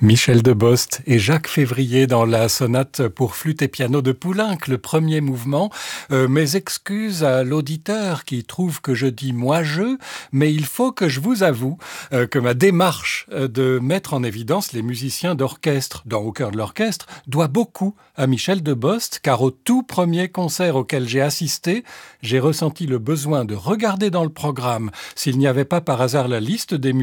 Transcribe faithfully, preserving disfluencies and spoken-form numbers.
Michel Debost et Jacques Février dans la sonate pour flûte et piano de Poulenc, le premier mouvement. Euh, mes excuses à l'auditeur qui trouve que je dis moi-je, mais il faut que je vous avoue euh, que ma démarche euh, de mettre en évidence les musiciens d'orchestre dans Au cœur de l'orchestre doit beaucoup à Michel Debost, car au tout premier concert auquel j'ai assisté, j'ai ressenti le besoin de regarder dans le programme s'il n'y avait pas par hasard la liste des